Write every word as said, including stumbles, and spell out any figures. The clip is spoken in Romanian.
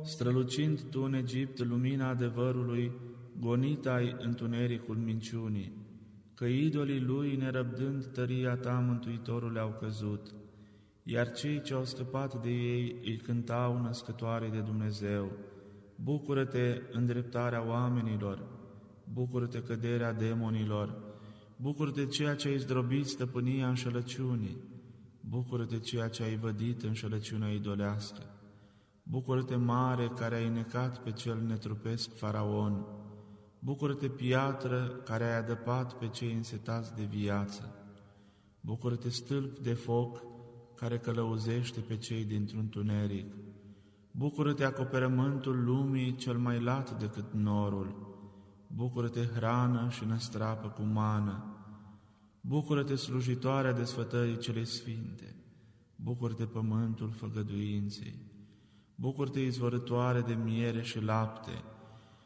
strălucind Tu în Egipt lumina adevărului, gonit ai întunericul minciunii, că idolii lui, nerăbdând tăria Ta, Mântuitorul, au căzut, iar cei ce au scăpat de ei îi cântau născătoare de Dumnezeu. Bucură-te, îndreptarea oamenilor, bucură-te, căderea demonilor, bucură-te, ceea ce ai zdrobit stăpânia înșelăciunii, bucură-te, ceea ce ai vădit înșelăciunea idolească, bucură-te, mare, care ai necat pe cel netrupesc Faraon, bucură-te, piatră, care ai adăpat pe cei însetați de viață, bucură-te, stâlp de foc, care călăuzește pe cei dintr-un tuneric, bucură-te, acoperământul lumii cel mai lat decât norul, bucură-te, hrană și năstrapă cu mană, bucură-te, slujitoarea desfătării cele sfinte, bucură-te, pământul făgăduinței, bucură-te, izvorătoare de miere și lapte,